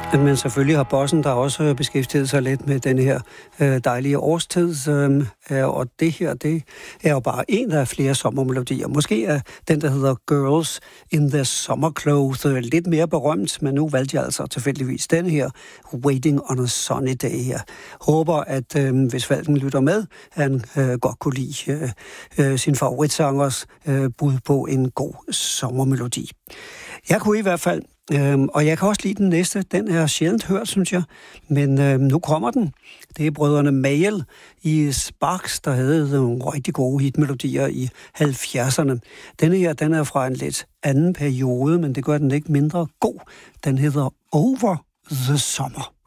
Men selvfølgelig har bossen der også beskæftiget sig lidt med den her dejlige årstid, og det her, det er jo bare en af flere sommermelodier. Måske er den, der hedder Girls in the Summer Clothes, lidt mere berømt, men nu valgte jeg altså tilfældigvis den her, Waiting on a Sunny Day. Jeg håber, at hvis Falken lytter med, han godt kunne lide sin favoritsangers bud på en god sommermelodi. Jeg kunne i hvert fald, og jeg kan også lide den næste. Den er sjældent hørt, synes jeg. Men nu kommer den. Det er brødrene Mayall i Sparks, der havde nogle rigtig gode hitmelodier i 70'erne. Denne her, den er fra en lidt anden periode, men det gør den ikke mindre god. Den hedder Over the Summer.